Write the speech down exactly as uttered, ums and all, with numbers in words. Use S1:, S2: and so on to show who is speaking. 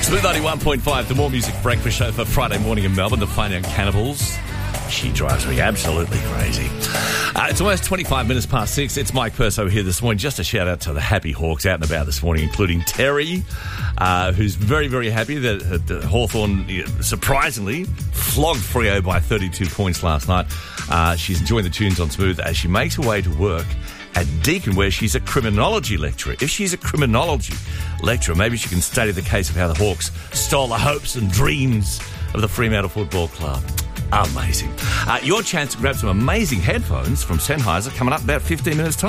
S1: Smooth ninety-one point five, the More Music Breakfast Show for Friday morning in Melbourne, the Fine Young Cannibals. She drives me absolutely crazy. Uh, it's almost twenty-five minutes past six. It's Mike Perso here this morning. Just a shout out to the happy Hawks out and about this morning, including Terry, uh, who's very, very happy that uh, Hawthorn uh, surprisingly flogged Freo by thirty-two points last night. Uh, she's enjoying the tunes on Smooth as she makes her way to work at Deakin, where she's a criminology lecturer. If she's a criminology lecturer, maybe she can study the case of how the Hawks stole the hopes and dreams of the Fremantle Football Club. Amazing. Uh, your chance to grab some amazing headphones from Sennheiser coming up about fifteen minutes time.